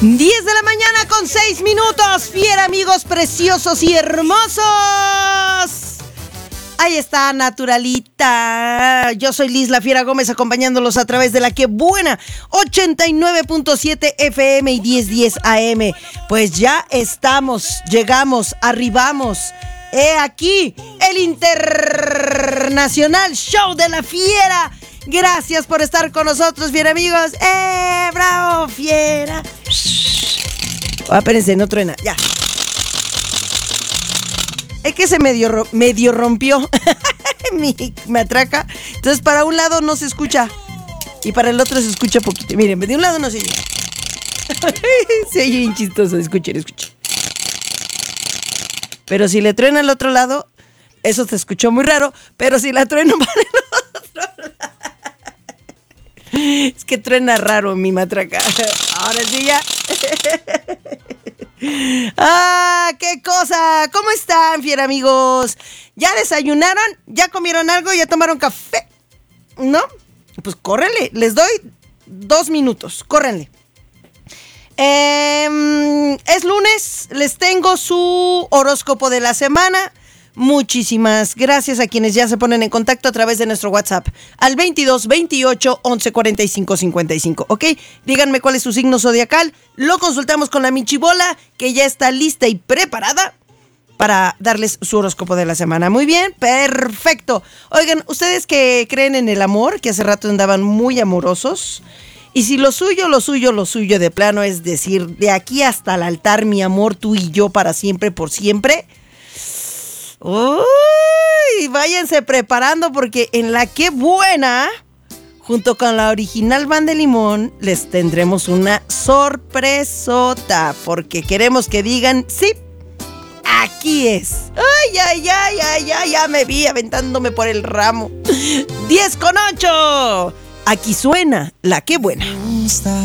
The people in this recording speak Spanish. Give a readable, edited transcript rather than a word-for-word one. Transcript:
10 de la mañana con 6 minutos. Fiera, amigos preciosos y hermosos. Ahí está, naturalita. Yo soy Liz La Fiera Gómez, acompañándolos a través de la que buena 89.7 FM y 1010 AM. Pues ya estamos, llegamos, arribamos. He aquí el Internacional Show de la Fiera. Gracias por estar con nosotros, bien amigos. ¡Bravo, Fiera! Espérense, no truena, ya. Es que se medio rompió mi matraca. Entonces para un lado no se escucha y para el otro se escucha poquito. Miren, de un lado no se oye. Se oye bien chistoso, escuchen. Pero si le truena al otro lado, eso se escuchó muy raro. Pero si la trueno para el otro lado, es que truena raro mi matraca. Ahora sí ya. ¡Ah, qué cosa! ¿Cómo están, fiera amigos? ¿Ya desayunaron? ¿Ya comieron algo? ¿Ya tomaron café? ¿No? Pues córrenle, les doy 2 minutos, córrenle. Es lunes, les tengo su horóscopo de la semana. Muchísimas gracias a quienes ya se ponen en contacto a través de nuestro WhatsApp al 22 28 11 45 55, ¿ok? Díganme cuál es su signo zodiacal, lo consultamos con la Michibola, que ya está lista y preparada para darles su horóscopo de la semana. Muy bien, perfecto. Oigan, ustedes que creen en el amor, que hace rato andaban muy amorosos, y si lo suyo de plano es decir, de aquí hasta el altar, mi amor, tú y yo para siempre, por siempre. Uy, váyanse preparando porque en la que buena, junto con la original Van de Limón, les tendremos una sorpresota, porque queremos que digan, sí, aquí es. Ay, ya me vi aventándome por el ramo. 10:08. Aquí suena la que buena.